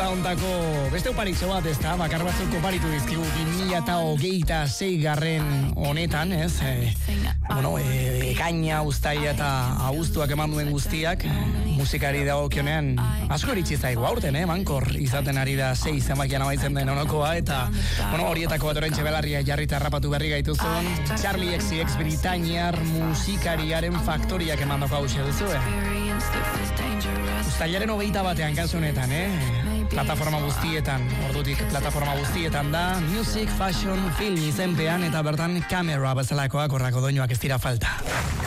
da ontako beste oparik bat, ez da, bakar batzuk oparitu dizkigu 2026 garren honetan, ez? Ekaina, uztaila eta abuztuak eman duen guztiak, musikari dagokionean asko iritsi zaigu aurten, bankor izaten ari da 6 zenbakian amaitzen den honokoa, eta horietako bat oraintxe belarria jarrita harrapatu berri gaituzun, Charlie XX Britainiar musikariaren faktoriak emandako hausia duzu, Uztailaren 21 kasu honetan, plataforma guztietan, ordutik plataforma guztietan da, Music, Fashion, Film izenpean, eta bertan Camera bezalakoak horrako doinuak ez dira falta.